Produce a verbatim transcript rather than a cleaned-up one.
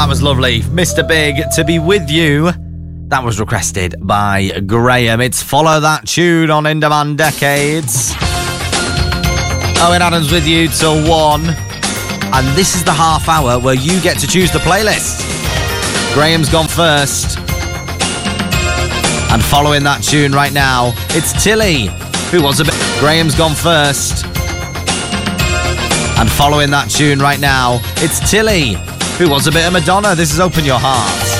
that was lovely. Mister Big, To Be With You. That was requested by Graham. It's Follow That Tune on In Demand Decades. Owen Adams with you till one. And this is the half hour where you get to choose the playlist. Graham's gone first. And following that tune right now, it's Tilly, who was a bit... Graham's gone first. And following that tune right now, it's Tilly, who was a bit of Madonna. This is Open Your Heart.